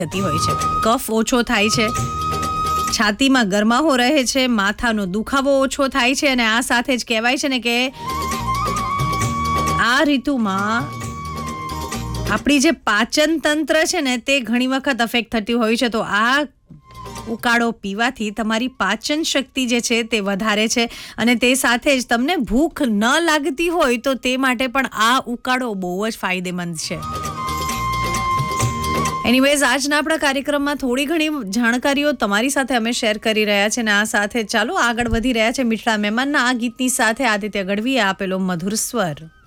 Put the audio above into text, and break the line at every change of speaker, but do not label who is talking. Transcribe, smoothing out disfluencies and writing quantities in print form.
થતી હોય છે. કફ ઓછો થાય છે, છાતીમાં ગરમાવો રહે છે, માથાનો દુખાવો ઓછો થાય છે અને આ સાથે જ કહેવાય છે ને કે આ ઋતુમાં આપણી જે પાચન તંત્ર છે ને તે ઘણી વખત અફેક્ટ થતી હોય છે. તો આ ઉકાળો પીવાથી તમારી પાચન શક્તિ જે છે તે વધારે છે અને તે સાથે જ તમને ભૂખ ન લાગતી હોય તો તે માટે પણ આ ઉકાળો બહુ જ ફાયદેમંદ છે. એનીવેઝ, આજના આપણા કાર્યક્રમમાં થોડી ઘણી જાણકારીઓ તમારી સાથે અમે શેર કરી રહ્યા છે અને આ સાથે ચાલો આગળ વધી રહ્યા છે મીઠા મહેમાનના આ ગીતની સાથે. આદિત્ય ગઢવીએ આપેલો મધુર સ્વર.